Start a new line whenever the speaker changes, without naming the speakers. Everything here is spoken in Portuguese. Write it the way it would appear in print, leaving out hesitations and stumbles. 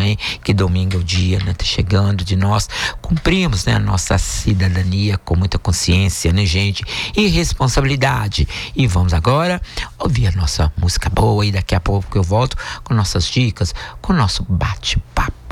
também que domingo é o dia, né? Tá chegando de nós cumprimos, né, a nossa cidadania com muita consciência, né, gente? E responsabilidade. E vamos agora ouvir a nossa música boa e daqui a pouco eu volto com nossas dicas, com o nosso bate-papo.